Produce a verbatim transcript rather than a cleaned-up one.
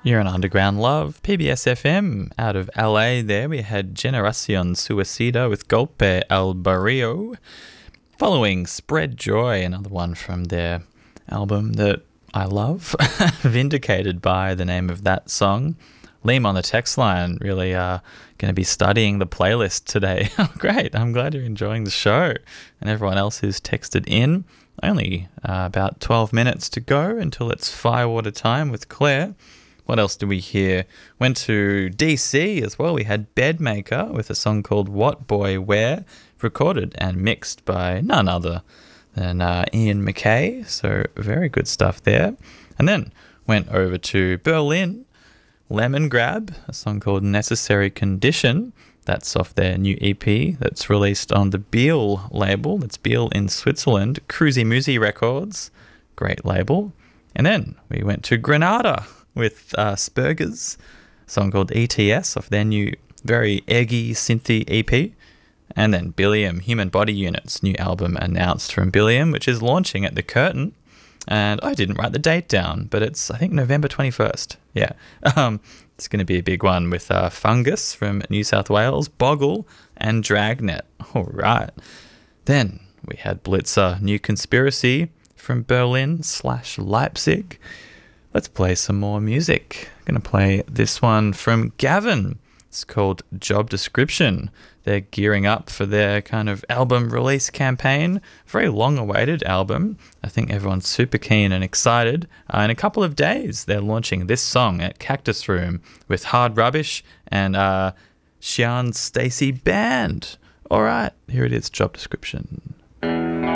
You're an Underground Love, P B S F M. Out of L A there, we had Generacion Suicida with Golpe El Barrio. Following Spread Joy, another one from their album that I love, Vindicated by the name of that song. Liam on the text line, really uh, going to be studying the playlist today. Oh, great. I'm glad you're enjoying the show. And everyone else who's texted in. Only uh, about twelve minutes to go until it's firewater time with Claire. What else did we hear? Went to D C as well. We had Bedmaker with a song called What Boy Where, recorded and mixed by none other than uh, Ian McKay. So very good stuff there. And then went over to Berlin, Lemon Grab, a song called Necessary Condition. That's off their new E P that's released on the Beale label. That's Beale in Switzerland. Cruisy Musi Records, great label. And then we went to Granada with uh, Spurgers, a song called E T S off their new very eggy synthy E P. And then Billiam, Human Body Unit's new album announced from Billiam, which is launching at the Curtain. And I didn't write the date down, but it's, I think, November twenty-first. Yeah. Um, it's going to be a big one with uh, Fungus from New South Wales, Boggle, and Dragnet. All right. Then we had Blitzer, New Conspiracy from Berlin slash Leipzig. Let's play some more music. I'm going to play this one from Gavin. It's called Job Description. They're gearing up for their kind of album release campaign. Very long-awaited album. I think everyone's super keen and excited. Uh, in a couple of days, they're launching this song at Cactus Room with Hard Rubbish and uh, Sian Stacy Band. All right, here it is, Job Description.